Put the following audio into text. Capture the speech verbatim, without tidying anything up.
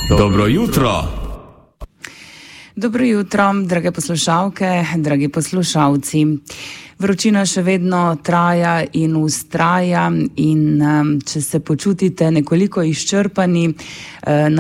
Dobro jutro. Dobro jutro, drage poslušalke, dragi poslušalci. Vročina še vedno traja in vztraja in um, če se počutite nekoliko izčrpani, uh,